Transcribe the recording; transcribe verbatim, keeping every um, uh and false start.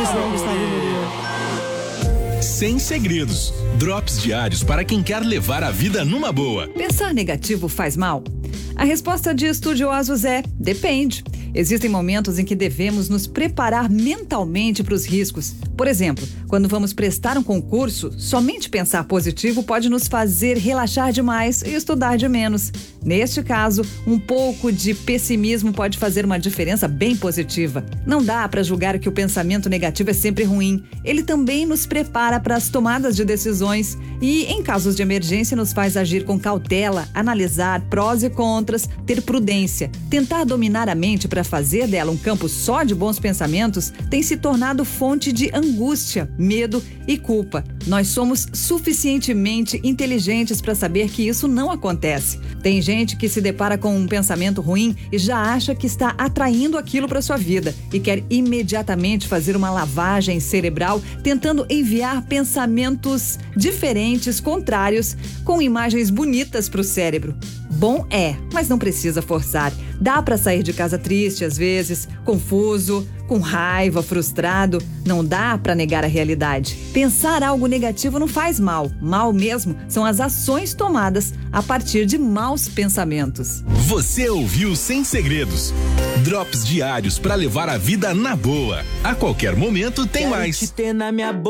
Isso não gostaria. Sem segredos. Drops diários para quem quer levar a vida numa boa. Pensar negativo faz mal? A resposta de estudiosos é: depende. Existem momentos em que devemos nos preparar mentalmente para os riscos. Por exemplo, quando vamos prestar um concurso, somente pensar positivo pode nos fazer relaxar demais e estudar de menos. Neste caso, um pouco de pessimismo pode fazer uma diferença bem positiva. Não dá para julgar que o pensamento negativo é sempre ruim. Ele também nos prepara para as tomadas de decisões e, em casos de emergência, nos faz agir com cautela, analisar prós e contras, ter prudência. Tentar dominar a mente para fazer dela um campo só de bons pensamentos tem se tornado fonte de angústia, medo e culpa. Nós somos suficientemente inteligentes para saber que isso não acontece. Tem gente que se depara com um pensamento ruim e já acha que está atraindo aquilo para sua vida e quer imediatamente fazer uma lavagem cerebral, tentando enviar pensamentos diferentes, contrários, com imagens bonitas para o cérebro. Bom é, mas não precisa forçar. Dá para sair de casa triste às vezes, confuso, com raiva, frustrado. Não dá para negar a realidade. Pensar algo negativo não faz mal. Mal mesmo são as ações tomadas a partir de maus pensamentos. Você ouviu Sem Segredos. Drops diários para levar a vida na boa. A qualquer momento tem Quero mais. te ter na minha